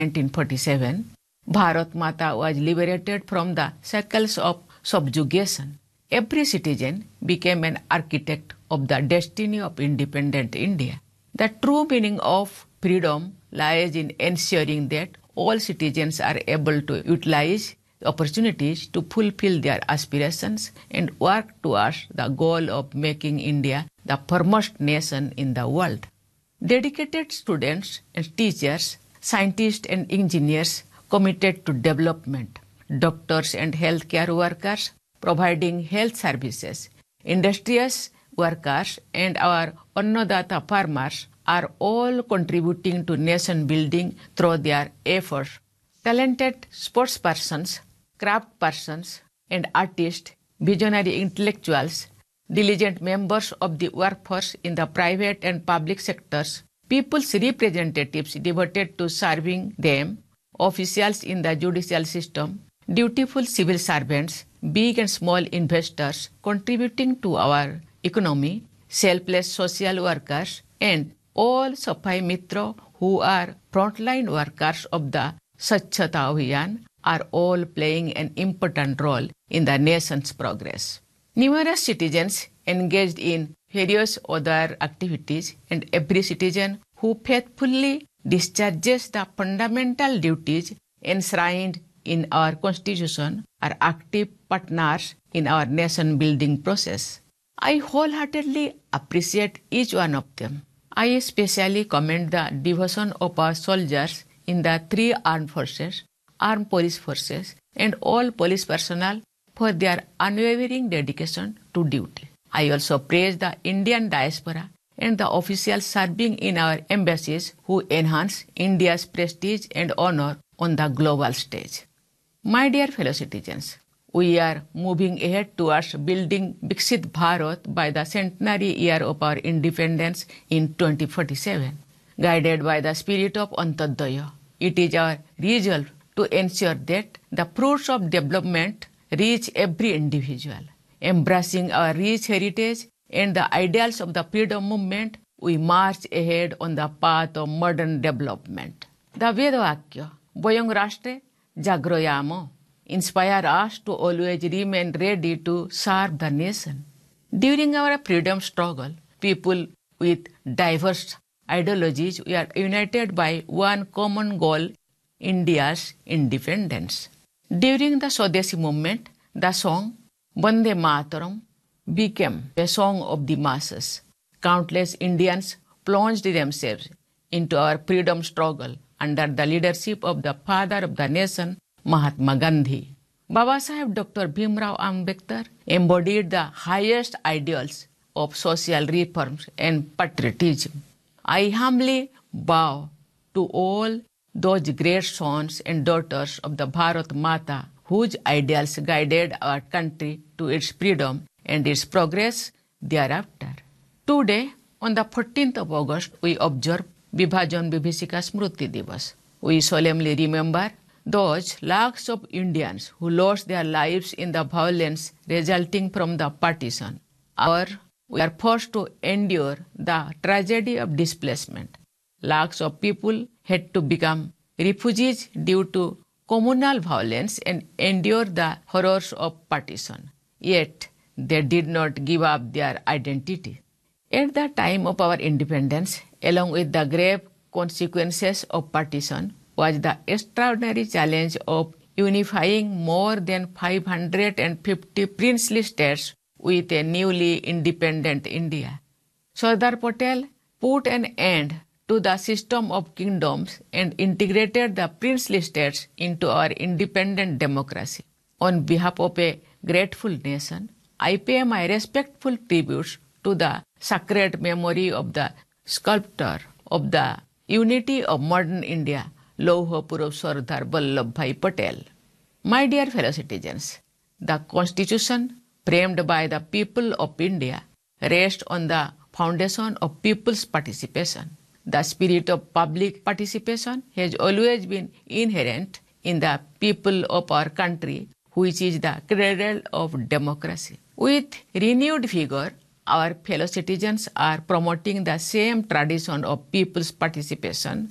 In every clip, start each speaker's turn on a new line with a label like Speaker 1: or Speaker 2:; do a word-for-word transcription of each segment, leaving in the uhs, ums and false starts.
Speaker 1: nineteen forty-seven, Bharat Mata was liberated from the shackles of subjugation. Every citizen became an architect of the destiny of independent India. The true meaning of freedom lies in ensuring that all citizens are able to utilize opportunities to fulfill their aspirations and work towards the goal of making India the foremost nation in the world. Dedicated students and teachers, scientists and engineers committed to development, doctors and healthcare workers providing health services, industrious workers and our Annadata farmers are all contributing to nation building through their efforts. Talented sportspersons, craftspersons and artists, visionary intellectuals, diligent members of the workforce in the private and public sectors, people's representatives devoted to serving them, officials in the judicial system, dutiful civil servants, big and small investors contributing to our economy, selfless social workers, and all Safai Mitra who are frontline workers of the Swachhata Abhiyan are all playing an important role in the nation's progress. Numerous citizens engaged in various other activities, and every citizen who faithfully discharges the fundamental duties enshrined in our Constitution are active partners in our nation-building process. I wholeheartedly appreciate each one of them. I especially commend the devotion of our soldiers in the three armed forces, armed police forces, and all police personnel for their unwavering dedication to duty. I also praise the Indian diaspora and the officials serving in our embassies who enhance India's prestige and honor on the global stage. My dear fellow citizens, we are moving ahead towards building Viksit Bharat by the centenary year of our independence in twenty forty-seven. Guided by the spirit of Antyodaya, it is our resolve to ensure that the fruits of development reach every individual. Embracing our rich heritage and the ideals of the freedom movement, we march ahead on the path of modern development. The Vedavakya, Vayam Rashtre Jagroyamo, inspire us to always remain ready to serve the nation. During our freedom struggle, people with diverse ideologies were united by one common goal, India's independence. During the Swadeshi movement, the song Vande Mataram became a song of the masses. Countless Indians plunged themselves into our freedom struggle under the leadership of the father of the nation, Mahatma Gandhi. Babasaheb Doctor Bhimrao Ambedkar embodied the highest ideals of social reforms and patriotism. I humbly bow to all those great sons and daughters of the Bharat Mata whose ideals guided our country to its freedom and its progress thereafter. Today, on the fourteenth of August, we observe Vibhajan Vibhishika Smruti Divas. We solemnly remember those lakhs of Indians who lost their lives in the violence resulting from the partition. Or we are forced to endure the tragedy of displacement. Lakhs of people had to become refugees due to communal violence and endure the horrors of partition. Yet, they did not give up their identity. At the time of our independence, along with the grave consequences of partition, was the extraordinary challenge of unifying more than five hundred fifty princely states with a newly independent India. Sardar Patel put an end to the system of kingdoms and integrated the princely states into our independent democracy. On behalf of a grateful nation, I pay my respectful tributes to the sacred memory of the sculptor of the unity of modern India, Lauha Purush Sardar Vallabhbhai Patel. My dear fellow citizens, the Constitution framed by the people of India rests on the foundation of people's participation. The spirit of public participation has always been inherent in the people of our country, which is the cradle of democracy. With renewed vigor, our fellow citizens are promoting the same tradition of people's participation.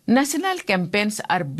Speaker 1: National campaigns are